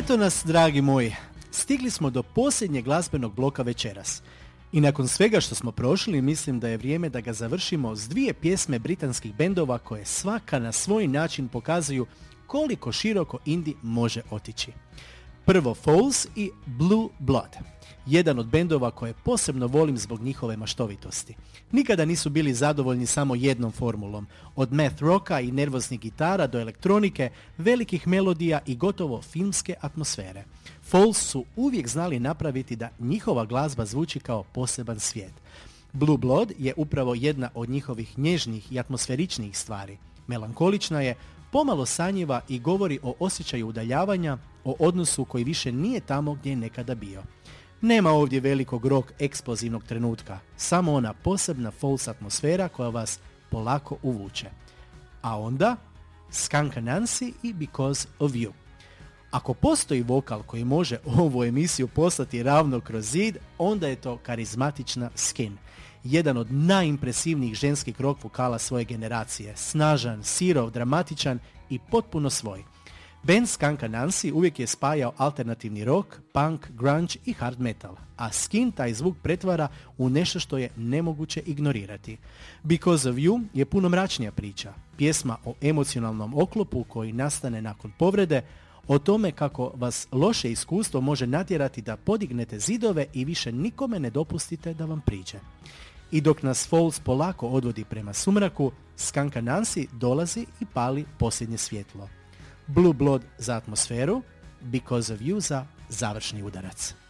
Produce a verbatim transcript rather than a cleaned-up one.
Eto nas, dragi moji, stigli smo do posljednjeg glazbenog bloka večeras. I nakon svega što smo prošli, mislim da je vrijeme da ga završimo s dvije pjesme britanskih bendova koje svaka na svoj način pokazuju koliko široko indie može otići. Prvo Falls i Blue Blood, jedan od bendova koje posebno volim zbog njihove maštovitosti. Nikada nisu bili zadovoljni samo jednom formulom, od math rocka i nervoznih gitara do elektronike, velikih melodija i gotovo filmske atmosfere. Falls su uvijek znali napraviti da njihova glazba zvuči kao poseban svijet. Blue Blood je upravo jedna od njihovih nježnijih i atmosferičnijih stvari. Melankolična je, pomalo sanjiva i govori o osjećaju udaljavanja, o odnosu koji više nije tamo gdje je nekada bio. Nema ovdje velikog rock eksplozivnog trenutka, samo ona posebna Falls atmosfera koja vas polako uvuče. A onda Skunk Anansi i Because of You. Ako postoji vokal koji može ovu emisiju poslati ravno kroz zid, onda je to karizmatična Skin. Jedan od najimpresivnijih ženskih rock vokala svoje generacije. Snažan, sirov, dramatičan i potpuno svoj. Band Skunk Anansi uvijek je spajao alternativni rock, punk, grunge i hard metal, a Skin taj zvuk pretvara u nešto što je nemoguće ignorirati. Because of You je puno mračnija priča. Pjesma o emocionalnom oklopu koji nastane nakon povrede, o tome kako vas loše iskustvo može natjerati da podignete zidove i više nikome ne dopustite da vam priđe. I dok nas Falls polako odvodi prema sumraku, Skunk Anansi dolazi i pali posljednje svjetlo. Blue Blood za atmosferu, Because of You za završni udarac.